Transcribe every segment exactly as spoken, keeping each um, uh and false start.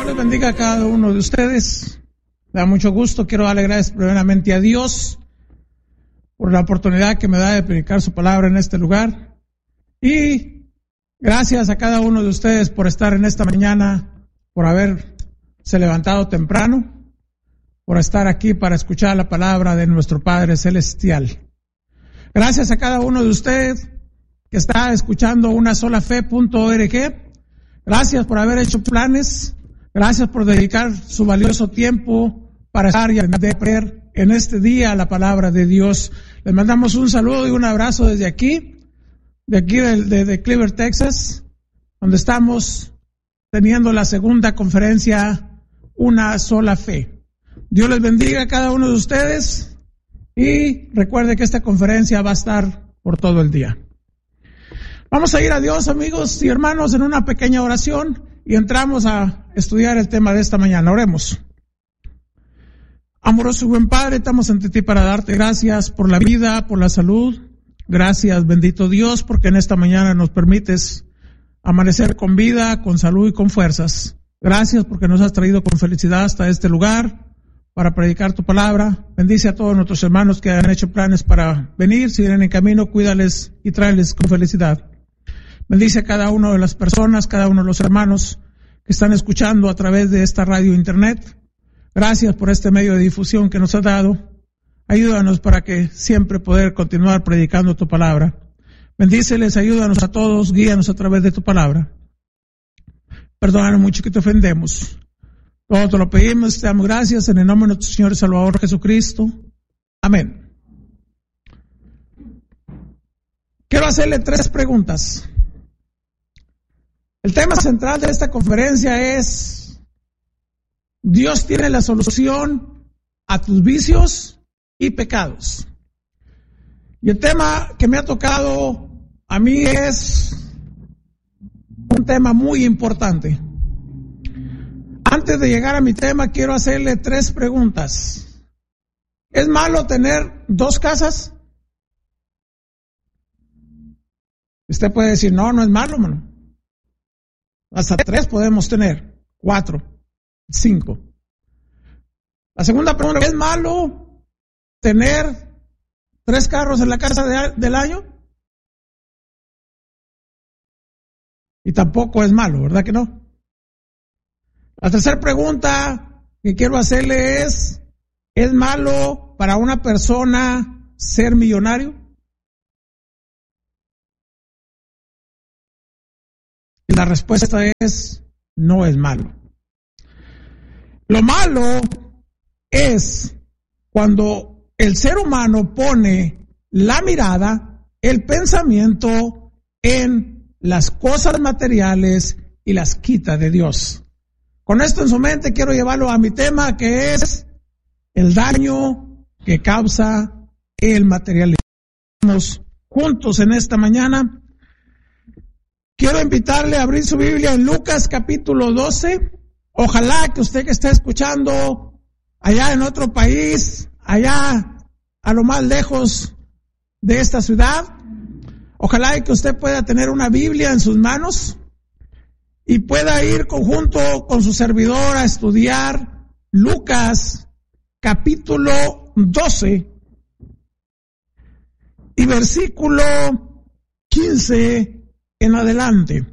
Dios les bendiga a cada uno de ustedes. Me da mucho gusto. Quiero darle gracias primeramente a Dios por la oportunidad que me da de predicar su palabra en este lugar. Y gracias a cada uno de ustedes por estar en esta mañana, por haberse levantado temprano, por estar aquí para escuchar la palabra de nuestro Padre Celestial. Gracias a cada uno de ustedes que está escuchando una sola fe punto org. Gracias por haber hecho planes. Gracias por dedicar su valioso tiempo para estar y aprender en este día la palabra de Dios. Les mandamos un saludo y un abrazo desde aquí, de aquí de, de, de Cleveland, Texas, donde estamos teniendo la segunda conferencia, Una Sola Fe. Dios les bendiga a cada uno de ustedes y recuerde que esta conferencia va a estar por todo el día. Vamos a ir a Dios, amigos y hermanos, en una pequeña oración y entramos a estudiar el tema de esta mañana. Oremos. Amoroso y buen Padre, estamos ante ti para darte gracias por la vida, por la salud. Gracias, bendito Dios, porque en esta mañana nos permites amanecer con vida, con salud y con fuerzas. Gracias porque nos has traído con felicidad hasta este lugar para predicar tu palabra. Bendice a todos nuestros hermanos que han hecho planes para venir. Si vienen en camino, cuídales y tráeles con felicidad. Bendice a cada una de las personas, cada uno de los hermanos que están escuchando a través de esta radio internet. Gracias por este medio de difusión que nos has dado. Ayúdanos para que siempre poder continuar predicando tu palabra. Bendíceles, ayúdanos a todos, guíanos a través de tu palabra. Perdónanos mucho que te ofendemos. Todo te lo pedimos, te damos gracias en el nombre de nuestro Señor y Salvador Jesucristo. Amén. Quiero hacerle tres preguntas. El tema central de esta conferencia es: Dios tiene la solución a tus vicios y pecados. Y el tema que me ha tocado a mí es un tema muy importante. Antes de llegar a mi tema, quiero hacerle tres preguntas. ¿Es malo tener dos casas? Usted puede decir, no, no es malo, hermano. Hasta tres podemos tener, cuatro, cinco. La segunda pregunta, ¿es malo tener tres carros en la casa de, del año? Y tampoco es malo, ¿verdad que no? La tercera pregunta que quiero hacerle es, ¿es malo para una persona ser millonario? Y la respuesta es, no es malo. Lo malo es cuando el ser humano pone la mirada, el pensamiento en las cosas materiales y las quita de Dios. Con esto en su mente quiero llevarlo a mi tema, que es el daño que causa el materialismo. Estamos juntos en esta mañana. Quiero invitarle a abrir su Biblia en Lucas capítulo doce. Ojalá que usted que está escuchando allá en otro país, allá a lo más lejos de esta ciudad, ojalá que usted pueda tener una Biblia en sus manos y pueda ir conjunto con su servidor a estudiar Lucas capítulo doce y versículo quince en adelante.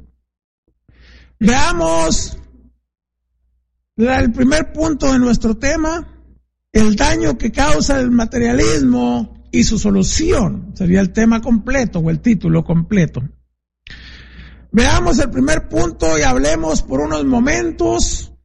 Veamos la, el primer punto de nuestro tema, el daño que causa el materialismo y su solución. Sería el tema completo o el título completo. Veamos el primer punto y hablemos por unos momentos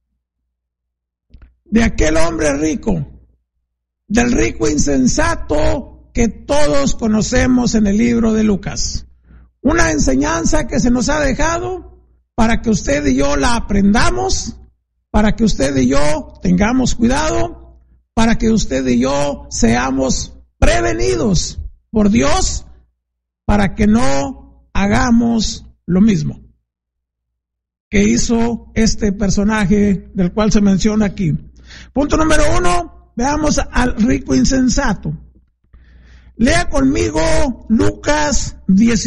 de aquel hombre rico, del rico insensato que todos conocemos en el libro de Lucas. Una enseñanza que se nos ha dejado para que usted y yo la aprendamos, para que usted y yo tengamos cuidado, para que usted y yo seamos prevenidos por Dios, para que no hagamos lo mismo que hizo este personaje del cual se menciona aquí. Punto número uno, veamos al rico insensato. Lea conmigo Lucas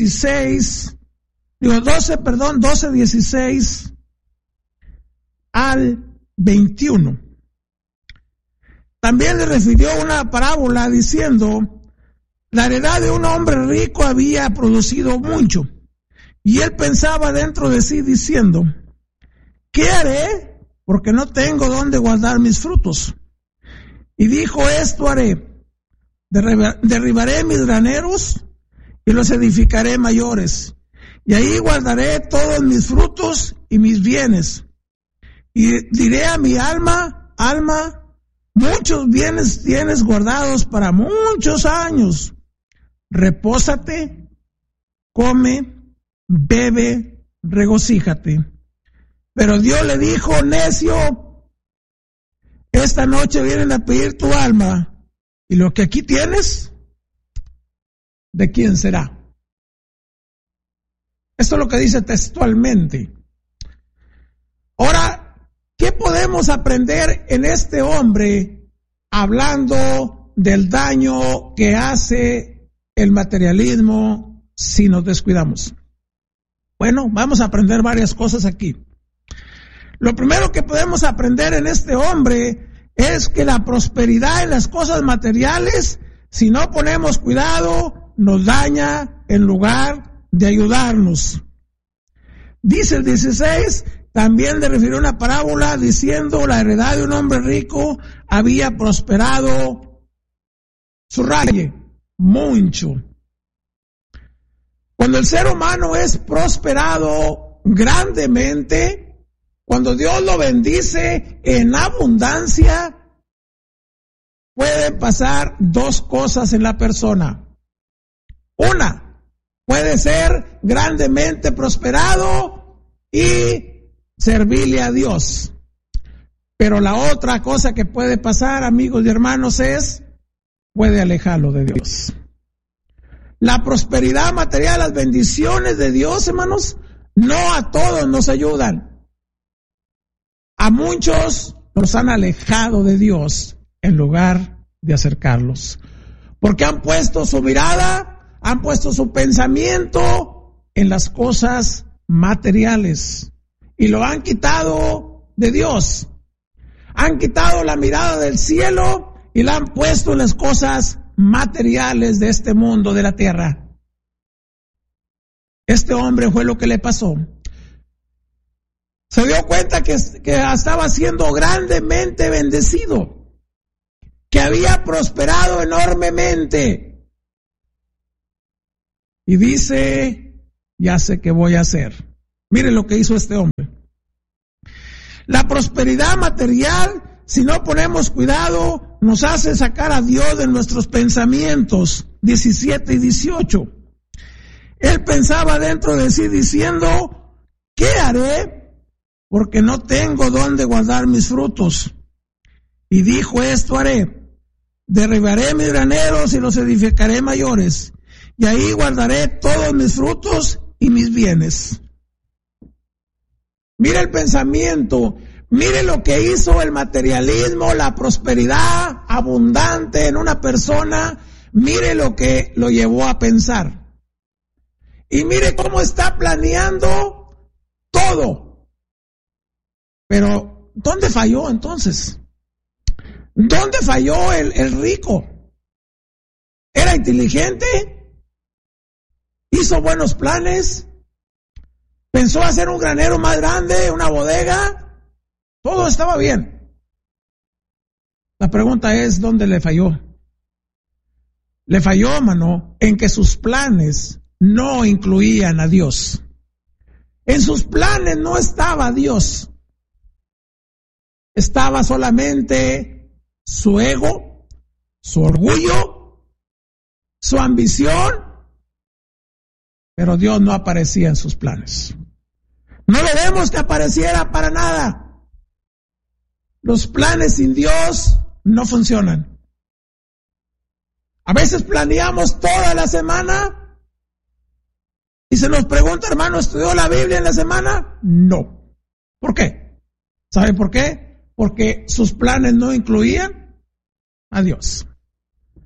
dieciséis, digo doce, perdón, doce, dieciséis al veintiuno. También le refirió una parábola diciendo: la heredad de un hombre rico había producido mucho, y él pensaba dentro de sí diciendo: ¿qué haré? Porque no tengo dónde guardar mis frutos. Y dijo: esto haré: derribaré mis graneros y los edificaré mayores, y ahí guardaré todos mis frutos y mis bienes. Y diré a mi alma: alma, muchos bienes tienes guardados para muchos años. Repósate, come, bebe, regocíjate. Pero Dios le dijo: necio, esta noche vienen a pedir tu alma, y lo que aquí tienes, ¿de quién será? Esto es lo que dice textualmente. Ahora, ¿qué podemos aprender en este hombre hablando del daño que hace el materialismo si nos descuidamos? Bueno, vamos a aprender varias cosas aquí. Lo primero que podemos aprender en este hombre es que la prosperidad en las cosas materiales, si no ponemos cuidado, nos daña en lugar de ayudarnos. Dice el dieciséis, también le refirió una parábola diciendo: la heredad de un hombre rico había prosperado, subraye, mucho. Cuando el ser humano es prosperado grandemente, cuando Dios lo bendice en abundancia, pueden pasar dos cosas en la persona. Una, puede ser grandemente prosperado y servirle a Dios. Pero la otra cosa que puede pasar, amigos y hermanos, es puede alejarlo de Dios. La prosperidad material, las bendiciones de Dios, hermanos, no a todos nos ayudan. A muchos los han alejado de Dios en lugar de acercarlos, porque han puesto su mirada, han puesto su pensamiento en las cosas materiales y lo han quitado de Dios. Han quitado la mirada del cielo y la han puesto en las cosas materiales de este mundo, de la tierra. Este hombre fue lo que le pasó. Se dio cuenta que, que estaba siendo grandemente bendecido, que había prosperado enormemente. Y dice: ya sé qué voy a hacer. Miren lo que hizo este hombre. La prosperidad material, si no ponemos cuidado, nos hace sacar a Dios de nuestros pensamientos. diecisiete y dieciocho. Él pensaba dentro de sí diciendo: ¿qué haré? Porque no tengo dónde guardar mis frutos. Y dijo: esto haré: derribaré mis graneros y los edificaré mayores, y ahí guardaré todos mis frutos y mis bienes. Mire el pensamiento, mire lo que hizo el materialismo, la prosperidad abundante en una persona, mire lo que lo llevó a pensar. Y mire cómo está planeando todo. Pero, ¿dónde falló entonces? ¿Dónde falló el, el rico? ¿Era inteligente? ¿Hizo buenos planes? ¿Pensó hacer un granero más grande, una bodega? Todo estaba bien. La pregunta es, ¿dónde le falló? Le falló, hermano, en que sus planes no incluían a Dios. En sus planes no estaba Dios. Estaba solamente su ego, su orgullo, su ambición, pero Dios no aparecía en sus planes. No le vemos que apareciera para nada. Los planes sin Dios no funcionan. A veces planeamos toda la semana y se nos pregunta: hermano, ¿estudió la Biblia en la semana? No. ¿Por qué? ¿Sabe por qué? Porque sus planes no incluían a Dios.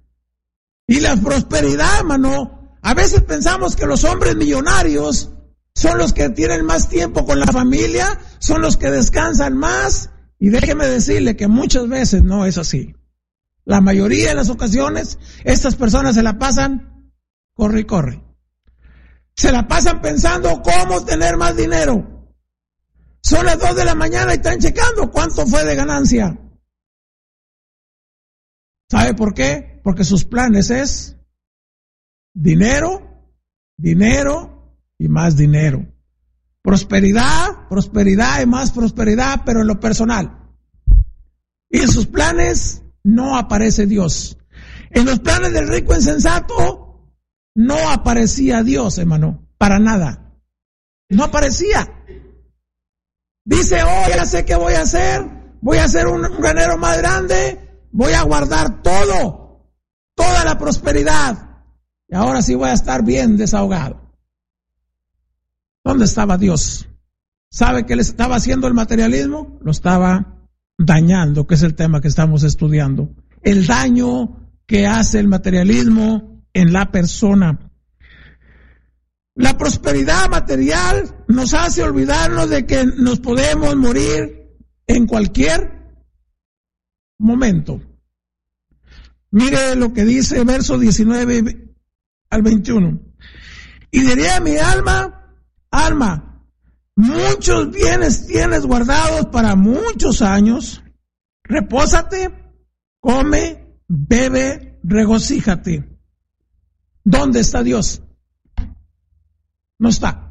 Y la prosperidad, hermano, a veces pensamos que los hombres millonarios son los que tienen más tiempo con la familia, son los que descansan más, y déjeme decirle que muchas veces no es así. La mayoría de las ocasiones, estas personas se la pasan, corre y corre. Se la pasan pensando cómo tener más dinero. Son las dos de la mañana y están checando cuánto fue de ganancia. ¿Sabe por qué? Porque sus planes es dinero, dinero y más dinero. Prosperidad, prosperidad y más prosperidad, pero en lo personal. Y en sus planes no aparece Dios. En los planes del rico insensato no aparecía Dios, hermano, para nada. No aparecía. Dice, oh, ya sé qué voy a hacer, voy a hacer un, un granero más grande, voy a guardar todo, toda la prosperidad, y ahora sí voy a estar bien desahogado. ¿Dónde estaba Dios? ¿Sabe qué le estaba haciendo el materialismo? Lo estaba dañando, que es el tema que estamos estudiando. El daño que hace el materialismo en la persona. La prosperidad material nos hace olvidarnos de que nos podemos morir en cualquier momento. Mire lo que dice verso diecinueve al veintiuno. Y diré a mi alma, alma, muchos bienes tienes guardados para muchos años. Repósate, come, bebe, regocíjate. ¿Dónde está Dios? No está.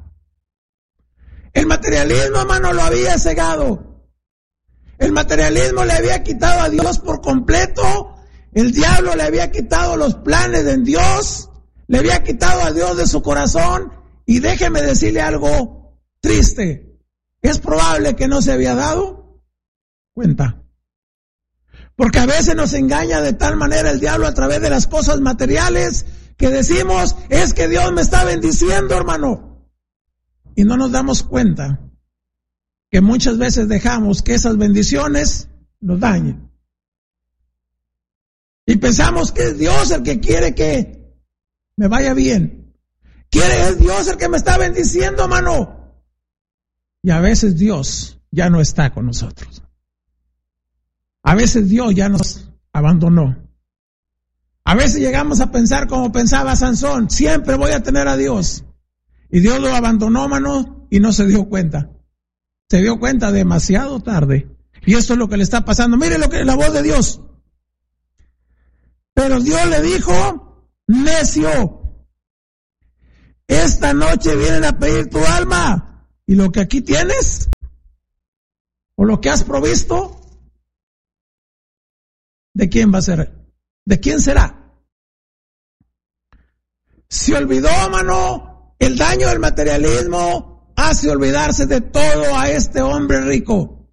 El materialismo, hermano, lo había cegado. El materialismo le había quitado a Dios por completo. El diablo le había quitado los planes de Dios. Le había quitado a Dios de su corazón. Y déjeme decirle algo triste. Es probable que no se había dado cuenta. Porque a veces nos engaña de tal manera el diablo a través de las cosas materiales que decimos, es que Dios me está bendiciendo, hermano. Y no nos damos cuenta que muchas veces dejamos que esas bendiciones nos dañen. Y pensamos que es Dios el que quiere que me vaya bien. Quiere, es Dios el que me está bendiciendo, hermano. Y a veces Dios ya no está con nosotros. A veces Dios ya nos abandonó. A veces llegamos a pensar como pensaba Sansón, siempre voy a tener a Dios. Y Dios lo abandonó, hermano, y no se dio cuenta. Se dio cuenta demasiado tarde. Y esto es lo que le está pasando. Mire lo que la voz de Dios. Pero Dios le dijo, necio, esta noche vienen a pedir tu alma, y lo que aquí tienes, o lo que has provisto, ¿de quién va a ser? ¿De quién será? Se olvidó, hermano, el daño del materialismo hace olvidarse de todo a este hombre rico.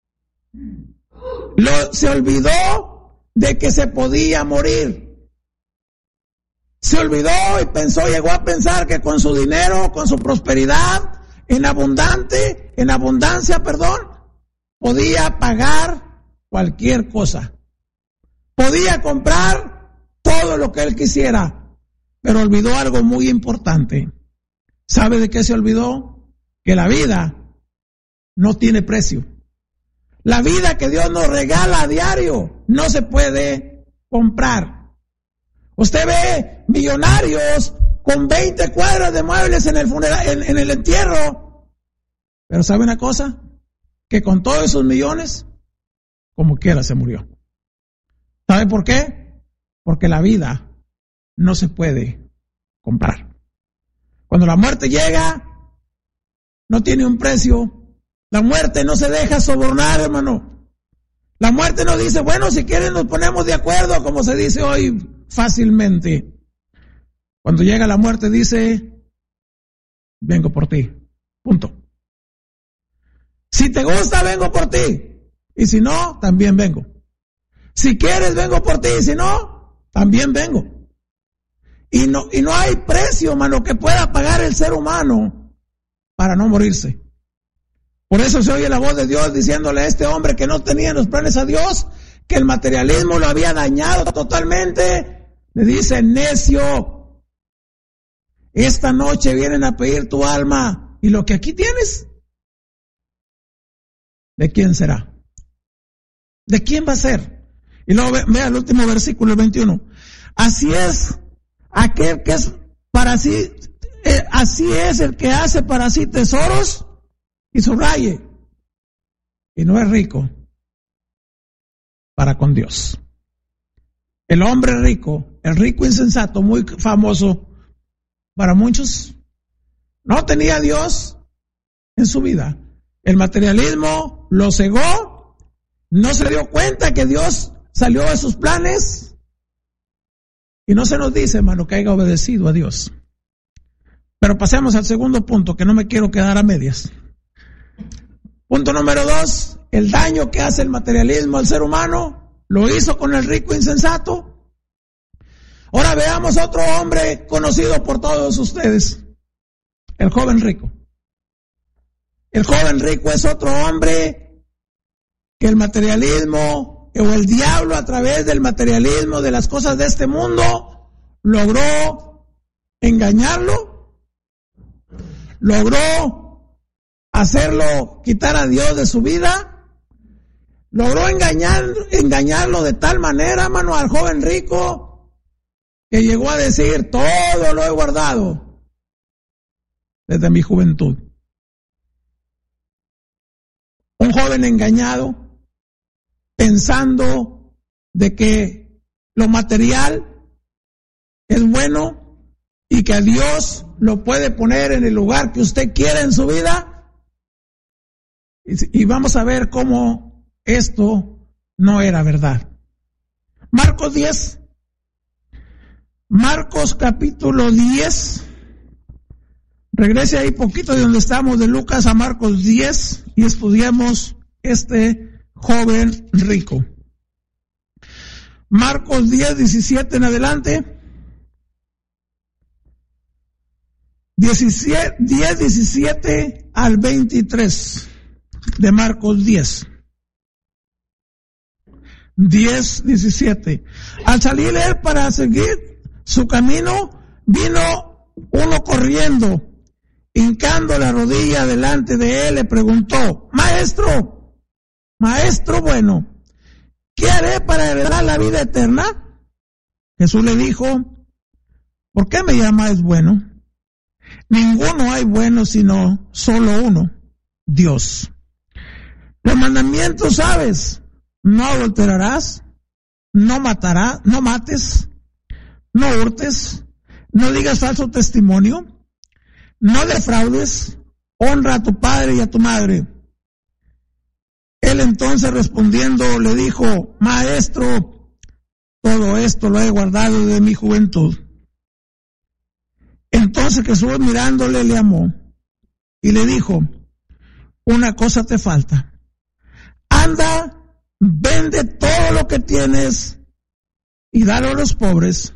Lo, se olvidó de que se podía morir. Se olvidó y pensó, llegó a pensar que con su dinero, con su prosperidad, en abundante, en abundancia, perdón, podía pagar cualquier cosa. Podía comprar todo lo que él quisiera, pero olvidó algo muy importante. ¿Sabe de qué se olvidó? Que la vida no tiene precio. La vida que Dios nos regala a diario no se puede comprar. Usted ve millonarios con veinte cuadras de muebles en el funeral, en, en el entierro, pero ¿sabe una cosa? Que con todos esos millones, como quiera se murió. ¿Sabe por qué? Porque la vida no se puede comprar. Cuando la muerte llega, no tiene un precio. La muerte no se deja sobornar, hermano. La muerte no dice, bueno, si quieren nos ponemos de acuerdo, como se dice hoy fácilmente. Cuando llega la muerte dice, vengo por ti. Punto. Si te gusta, vengo por ti. Y si no, también vengo. Si quieres, vengo por ti, y si no, también vengo. Y no, y no hay precio, mano, que pueda pagar el ser humano para no morirse. Por eso se oye la voz de Dios diciéndole a este hombre que no tenía los planes a Dios, que el materialismo lo había dañado totalmente. Le dice, necio, esta noche vienen a pedir tu alma, ¿y lo que aquí tienes? ¿De quién será? ¿De quién va a ser? Y luego ve, vea el último versículo, el veintiuno. Así es aquel que es para sí, eh, así es el que hace para sí tesoros y subraye, y no es rico para con Dios. El hombre rico, el rico insensato, muy famoso para muchos, no tenía a Dios en su vida. El materialismo lo cegó, no se dio cuenta que Dios salió de sus planes, y no se nos dice, hermano, que haya obedecido a Dios. Pero pasemos al segundo punto, que no me quiero quedar a medias. Punto número dos, el daño que hace el materialismo al ser humano, lo hizo con el rico insensato. Ahora veamos otro hombre conocido por todos ustedes, el joven rico. El joven rico es otro hombre que el materialismo o el diablo a través del materialismo de las cosas de este mundo logró engañarlo, logró hacerlo quitar a Dios de su vida, logró engañar, engañarlo de tal manera, mano, al joven rico, que llegó a decir, todo lo he guardado desde mi juventud. Un joven engañado, pensando de que lo material es bueno y que a Dios lo puede poner en el lugar que usted quiera en su vida. Y, y vamos a ver cómo esto no era verdad. Marcos diez. Marcos capítulo diez. Regrese ahí poquito de donde estamos, de Lucas a Marcos diez, y estudiemos este joven rico. Marcos diez, diecisiete en adelante. diez, diecisiete al veintitrés de Marcos diez. diez, diecisiete. Al salir él para seguir su camino, vino uno corriendo, hincando la rodilla delante de él, le preguntó, maestro, maestro bueno, ¿qué haré para heredar la vida eterna? Jesús le dijo, ¿por qué me llamáis bueno? Ninguno hay bueno sino solo uno, Dios. Los mandamientos sabes, no adulterarás, no matarás, no mates, no hurtes, no digas falso testimonio, no defraudes, honra a tu padre y a tu madre. Él entonces respondiendo le dijo, maestro, todo esto lo he guardado de mi juventud. Entonces Jesús mirándole le amó y le dijo, una cosa te falta. Anda, vende todo lo que tienes y dalo a los pobres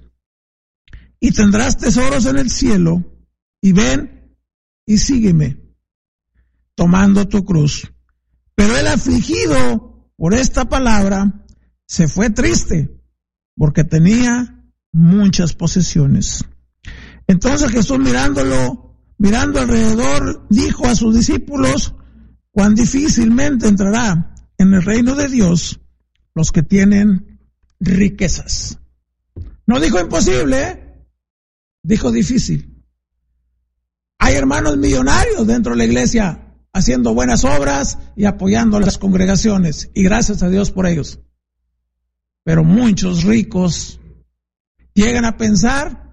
y tendrás tesoros en el cielo. Y ven y sígueme, tomando tu cruz. Pero el afligido por esta palabra se fue triste, porque tenía muchas posesiones. Entonces Jesús mirándolo, mirando alrededor, dijo a sus discípulos, cuán difícilmente entrará en el reino de Dios los que tienen riquezas. No dijo imposible, ¿eh? Dijo difícil. Hay hermanos millonarios dentro de la iglesia haciendo buenas obras y apoyando a las congregaciones, y gracias a Dios por ellos. Pero muchos ricos llegan a pensar,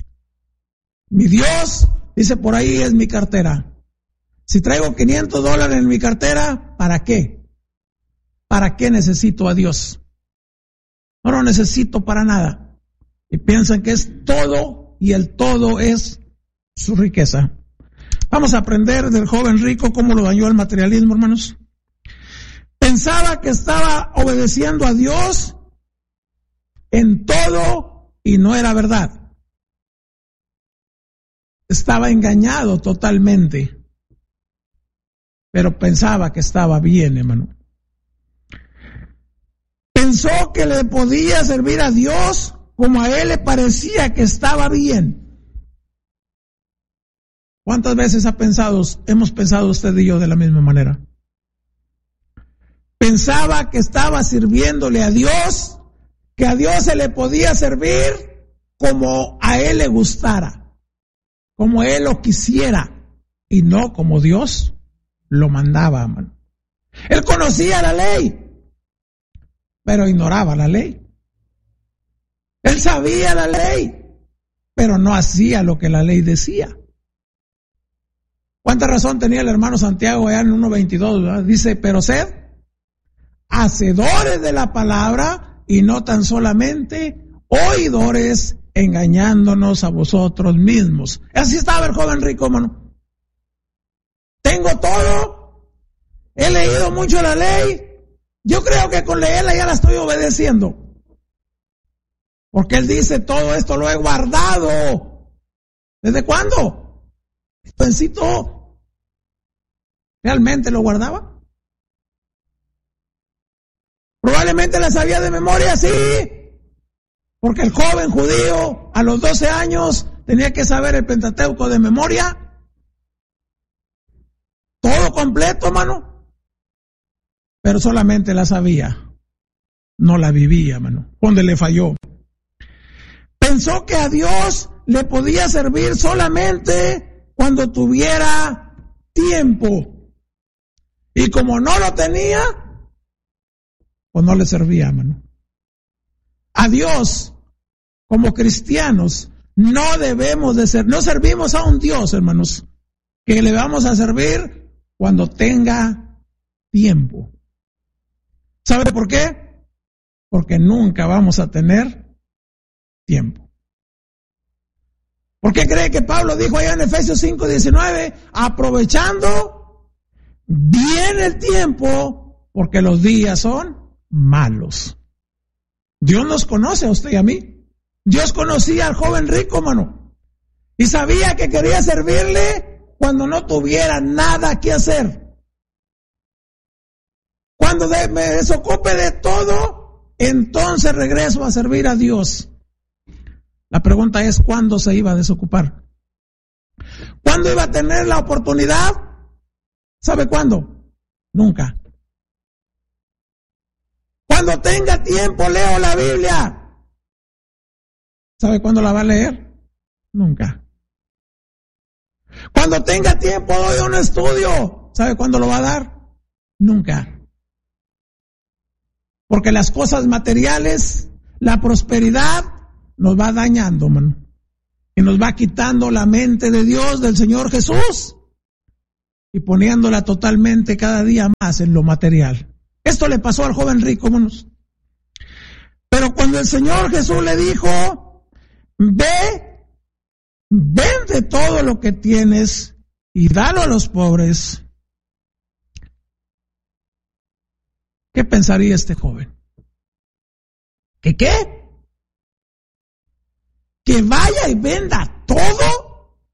mi Dios, dice por ahí, es mi cartera. Si traigo quinientos dólares en mi cartera, ¿para qué? ¿Para qué necesito a Dios? No lo necesito para nada. Y piensan que es todo, y el todo es su riqueza. Vamos a aprender del joven rico cómo lo dañó el materialismo, hermanos. Pensaba que estaba obedeciendo a Dios en todo y no era verdad. Estaba engañado totalmente, pero pensaba que estaba bien, hermano. Pensó que le podía servir a Dios como a él le parecía que estaba bien. ¿Cuántas veces ha pensado, hemos pensado usted y yo de la misma manera? Pensaba que estaba sirviéndole a Dios, que a Dios se le podía servir como a Él le gustara, como Él lo quisiera, y no como Dios lo mandaba, hermano. Él conocía la ley, pero ignoraba la ley. Él sabía la ley, pero no hacía lo que la ley decía. ¿Cuánta razón tenía el hermano Santiago allá en uno veintidós? ¿verdad? Dice, pero sed hacedores de la palabra y no tan solamente oidores, engañándonos a vosotros mismos. Así estaba el joven rico, hermano. Tengo todo, he leído mucho la ley, yo creo que con leerla ya la estoy obedeciendo. Porque él dice, todo esto lo he guardado. ¿Desde cuándo? Jovencito, ¿realmente lo guardaba? Probablemente la sabía de memoria, sí. Porque el joven judío a los doce años tenía que saber el Pentateuco de memoria. Todo completo, hermano. Pero solamente la sabía. No la vivía, hermano. Donde le falló. Pensó que a Dios le podía servir solamente cuando tuviera tiempo. Y como no lo tenía, pues no le servía, hermano. A Dios, como cristianos, no debemos de ser, no servimos a un Dios, hermanos, que le vamos a servir cuando tenga tiempo. ¿Sabe por qué? Porque nunca vamos a tener tiempo. ¿Por qué cree que Pablo dijo allá en Efesios cinco diecinueve, aprovechando bien el tiempo, porque los días son malos? Dios nos conoce a usted y a mí. Dios conocía al joven rico, hermano, y sabía que quería servirle cuando no tuviera nada que hacer. Cuando de, me desocupe de todo, entonces regreso a servir a Dios. La pregunta es, ¿cuándo se iba a desocupar? ¿Cuándo iba a tener la oportunidad? ¿Sabe cuándo? Nunca. Cuando tenga tiempo leo la Biblia. ¿Sabe cuándo la va a leer? Nunca. Cuando tenga tiempo doy un estudio. ¿Sabe cuándo lo va a dar? Nunca. Porque las cosas materiales, la prosperidad, nos va dañando, hermano. Y nos va quitando la mente de Dios, del Señor Jesús, y poniéndola totalmente cada día más en lo material. Esto le pasó al joven rico, hermanos. Pero cuando el Señor Jesús le dijo, ve, vende todo lo que tienes y dalo a los pobres, ¿qué pensaría este joven? ¿Que qué? ¿Que vaya y venda todo?